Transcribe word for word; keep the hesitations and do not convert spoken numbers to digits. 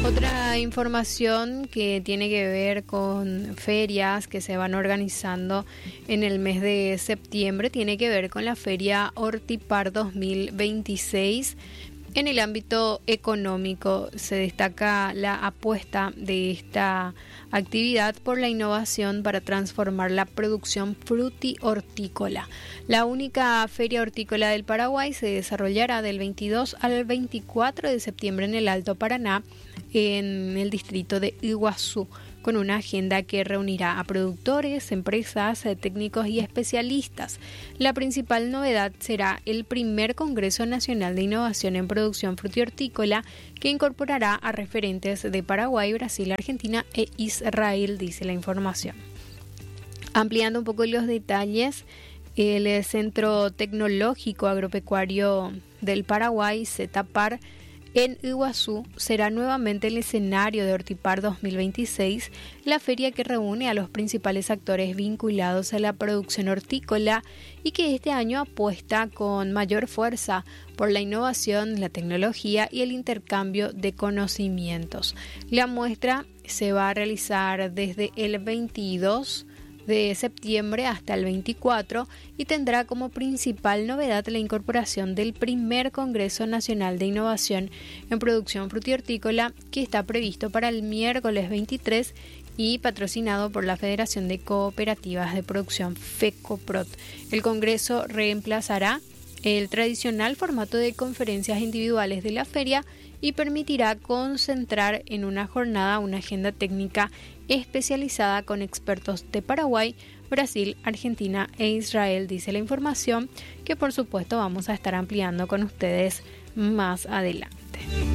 Otra información que tiene que ver con ferias que se van organizando en el mes de septiembre tiene que ver con la Feria Hortipar dos mil veintiséis. En el ámbito económico se destaca la apuesta de esta actividad por la innovación para transformar la producción fruti-hortícola. La única feria hortícola del Paraguay se desarrollará del veintidós al veinticuatro de septiembre en el Alto Paraná, en el distrito de Iguazú, con una agenda que reunirá a productores, empresas, técnicos y especialistas. La principal novedad será el primer Congreso Nacional de Innovación en Producción Frutihortícola, que incorporará a referentes de Paraguay, Brasil, Argentina e Israel, dice la información. Ampliando un poco los detalles, el Centro Tecnológico Agropecuario del Paraguay, CETAPAR, en Iguazú, será nuevamente el escenario de Hortipar dos mil veintiséis, la feria que reúne a los principales actores vinculados a la producción hortícola y que este año apuesta con mayor fuerza por la innovación, la tecnología y el intercambio de conocimientos. La muestra se va a realizar desde el veintidós de septiembre hasta el veinticuatro y tendrá como principal novedad la incorporación del primer Congreso Nacional de Innovación en Producción Frutihortícola, que está previsto para el miércoles veintitrés y patrocinado por la Federación de Cooperativas de Producción FECOPROT. El Congreso reemplazará el tradicional formato de conferencias individuales de la feria y permitirá concentrar en una jornada una agenda técnica especializada con expertos de Paraguay, Brasil, Argentina e Israel, dice la información, que por supuesto vamos a estar ampliando con ustedes más adelante.